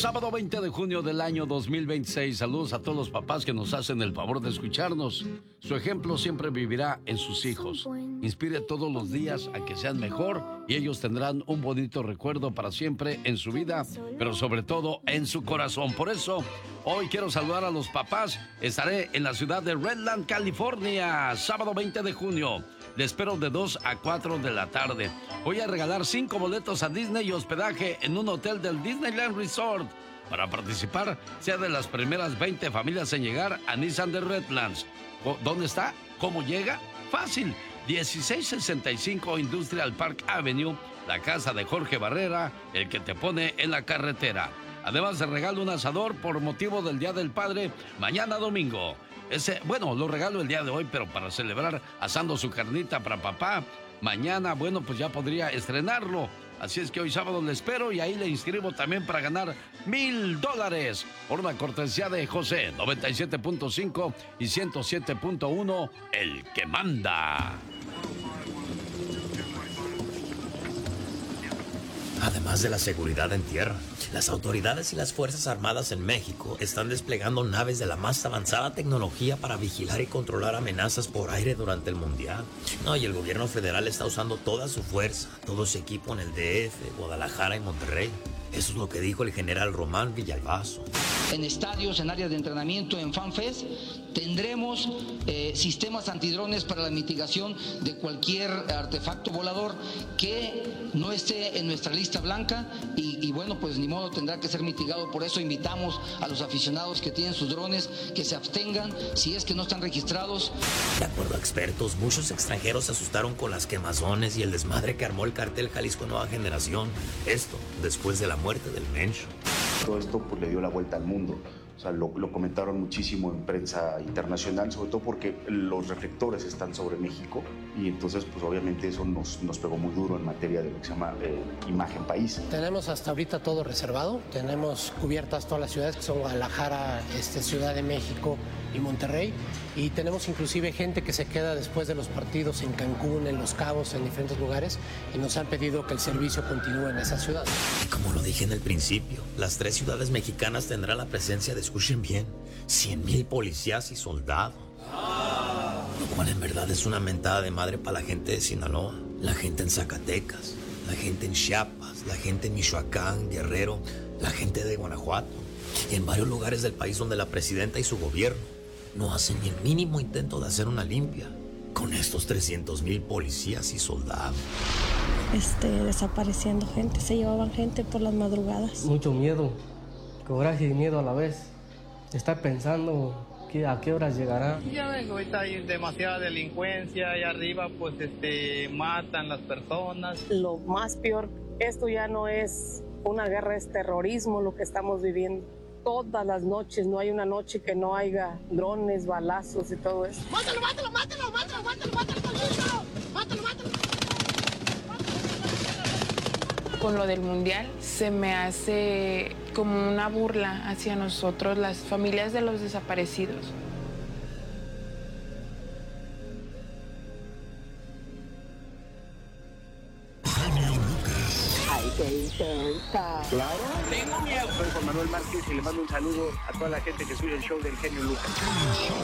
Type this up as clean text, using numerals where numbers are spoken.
sábado 20 de junio del año 2026. Saludos a todos los papás que nos hacen el favor de escucharnos. Su ejemplo siempre vivirá en sus hijos. Inspire todos los días a que sean mejor y ellos tendrán un bonito recuerdo para siempre en su vida, pero sobre todo en su corazón. Por eso, hoy quiero saludar a los papás. Estaré en la ciudad de Redland, California, sábado 20 de junio. Le espero de 2 a 4 de la tarde. Voy a regalar 5 boletos a Disney y hospedaje en un hotel del Disneyland Resort. Para participar, sea de las primeras 20 familias en llegar a Nissan de Redlands. ¿Dónde está? ¿Cómo llega? Fácil. 1665 Industrial Park Avenue, la casa de Jorge Barrera, el que te pone en la carretera. Además, te regalo un asador por motivo del Día del Padre mañana domingo. Lo regalo el día de hoy, pero para celebrar asando su carnita para papá. Mañana, pues ya podría estrenarlo. Así es que hoy sábado le espero y ahí le inscribo también para ganar $1,000 por una cortesía de José 97.5 y 107.1, el que manda. Además de la seguridad en tierra, las autoridades y las Fuerzas Armadas en México están desplegando naves de la más avanzada tecnología para vigilar y controlar amenazas por aire durante el Mundial. Y el gobierno federal está usando toda su fuerza, todo su equipo en el DF, Guadalajara y Monterrey. Eso es lo que dijo el general Román Villalbazo. En estadios, en áreas de entrenamiento, en FanFest, tendremos sistemas antidrones para la mitigación de cualquier artefacto volador que no esté en nuestra lista blanca y pues ni modo, tendrá que ser mitigado. Por eso invitamos a los aficionados que tienen sus drones que se abstengan si es que no están registrados. De acuerdo a expertos, muchos extranjeros se asustaron con las quemazones y el desmadre que armó el cartel Jalisco Nueva Generación. Esto después de la muerte del Mencho. Todo esto pues le dio la vuelta al mundo. O sea, lo comentaron muchísimo en prensa internacional, sobre todo porque los reflectores están sobre México y entonces pues obviamente eso nos pegó muy duro en materia de lo que se llama imagen país. Tenemos hasta ahorita todo reservado, tenemos cubiertas todas las ciudades que son Guadalajara, Ciudad de México y Monterrey, y tenemos inclusive gente que se queda después de los partidos en Cancún, en Los Cabos, en diferentes lugares, y nos han pedido que el servicio continúe en esa ciudad. Y como lo dije en el principio, las 3 ciudades mexicanas tendrán la presencia de, escuchen bien, 100,000 policías y soldados. Lo cual en verdad es una mentada de madre para la gente de Sinaloa, la gente en Zacatecas, la gente en Chiapas, la gente en Michoacán, Guerrero, la gente de Guanajuato y en varios lugares del país donde la presidenta y su gobierno no hacen ni el mínimo intento de hacer una limpia con estos 300,000 policías y soldados. Desapareciendo gente, se llevaban gente por las madrugadas. Mucho miedo, coraje y miedo a la vez. Estar pensando a qué horas llegará. Ya ven, ahorita hay demasiada delincuencia y arriba pues matan las personas. Lo más peor, esto ya no es una guerra, es terrorismo lo que estamos viviendo. Todas las noches, no hay una noche que no haya drones, balazos y todo eso. ¡Mátalo, mátalo, mátalo, mátalo, mátalo, mátalo, mátalo, mátalo, mátalo! Con lo del Mundial se me hace como una burla hacia nosotros, las familias de los desaparecidos. Claro. Tengo miedo. Soy Juan Manuel Márquez y le mando un saludo a toda la gente que sube el show del genio Lucas.